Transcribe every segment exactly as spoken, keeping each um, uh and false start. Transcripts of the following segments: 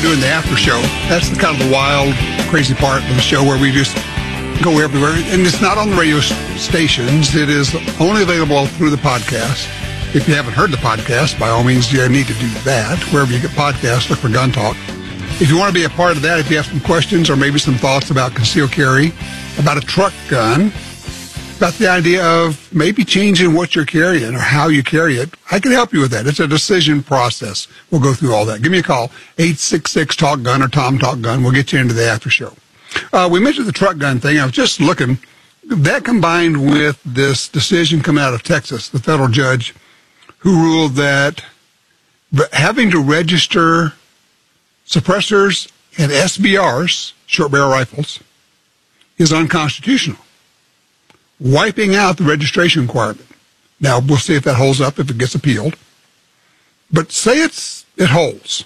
Doing the after show. That's the kind of the wild, crazy part of the show where we just go everywhere. And it's not on the radio stations. It is only available through the podcast. If you haven't heard the podcast, by all means, you need to do that. Wherever you get podcasts, look for Gun Talk. If you want to be a part of that, if you have some questions or maybe some thoughts about concealed carry, about a truck gun, about the idea of maybe changing what you're carrying or how you carry it, I can help you with that. It's a decision process. We'll go through all that. Give me a call, eight six six, talk gun or Tom Talk Gun. We'll get you into the after show. Uh, we mentioned the truck gun thing. I was just looking. That combined with this decision coming out of Texas, the federal judge who ruled that having to register suppressors and S B Rs, short barrel rifles, is unconstitutional, wiping out the registration requirement. Now, we'll see if that holds up, if it gets appealed. But say it's it holds.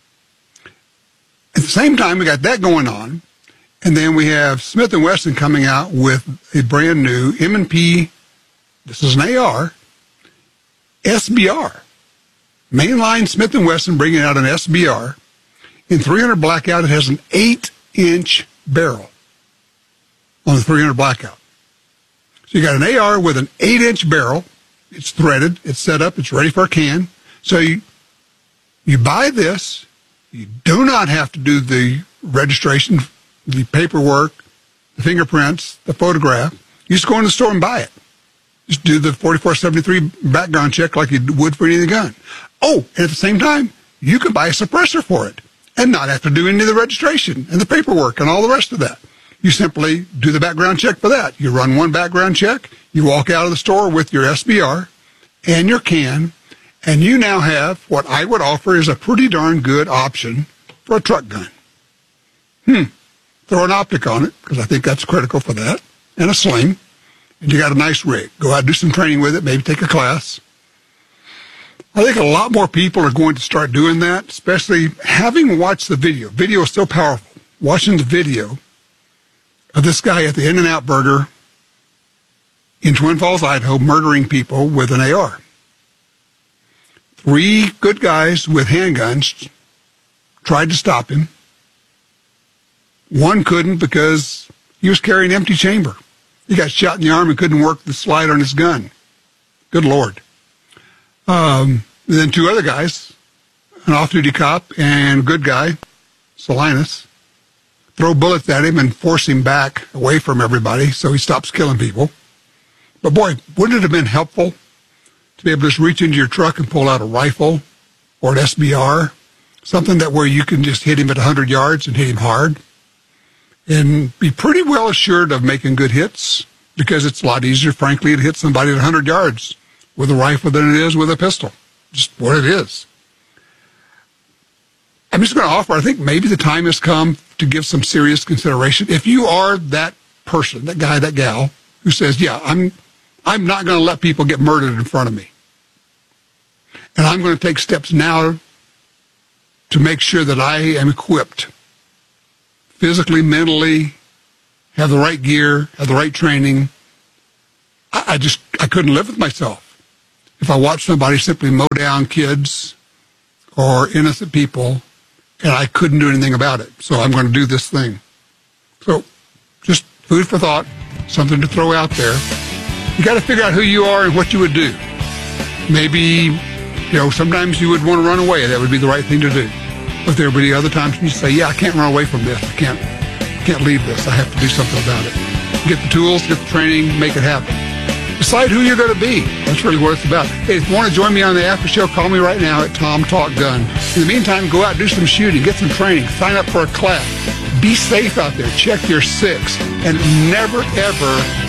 At the same time, we got that going on, and then we have Smith and Wesson coming out with a brand new M and P, this is an A R, S B R. Mainline Smith and Wesson bringing out an S B R. In three hundred Blackout, it has an eight-inch barrel on the three hundred Blackout. So you got an A R with an eight-inch barrel. It's threaded. It's set up. It's ready for a can. So you, you buy this. You do not have to do the registration, the paperwork, the fingerprints, the photograph. You just go in the store and buy it. Just do the forty-four seventy-three background check like you would for any other gun. Oh, and at the same time, you can buy a suppressor for it and not have to do any of the registration and the paperwork and all the rest of that. You simply do the background check for that. You run one background check, you walk out of the store with your S B R and your can, and you now have what I would offer is a pretty darn good option for a truck gun. Hmm. Throw an optic on it, because I think that's critical for that, and a sling, and you got a nice rig. Go out and do some training with it, maybe take a class. I think a lot more people are going to start doing that, especially having watched the video. Video is so powerful. Watching the video of this guy at the In-N-Out Burger in Twin Falls, Idaho, murdering people with an A R. Three good guys with handguns tried to stop him. One couldn't because he was carrying an empty chamber. He got shot in the arm and couldn't work the slide on his gun. Good Lord. Um, and then two other guys, an off-duty cop and a good guy, Salinas, throw bullets at him and force him back away from everybody so he stops killing people. But boy, wouldn't it have been helpful to be able to just reach into your truck and pull out a rifle or an S B R, something that where you can just hit him at one hundred yards and hit him hard and be pretty well assured of making good hits, because it's a lot easier, frankly, to hit somebody at one hundred yards with a rifle than it is with a pistol. Just what it is. I'm just going to offer, I think maybe the time has come to give some serious consideration. If you are that person, that guy, that gal, who says, yeah, I'm I'm not going to let people get murdered in front of me, and I'm going to take steps now to make sure that I am equipped physically, mentally, have the right gear, have the right training. I, I just, I couldn't live with myself if I watched somebody simply mow down kids or innocent people and I couldn't do anything about it. So I'm going to do this thing. So just food for thought, something to throw out there. You got to figure out who you are and what you would do. Maybe, you know, sometimes you would want to run away. That would be the right thing to do. But there would be other times when you say, yeah, I can't run away from this. I can't, can't leave this. I have to do something about it. Get the tools, get the training, make it happen. Decide who you're going to be. That's really what it's about. Hey, if you want to join me on the after show, call me right now at Tom Talk Gun. In the meantime, go out, do some shooting, get some training, sign up for a class. Be safe out there. Check your six. And never, ever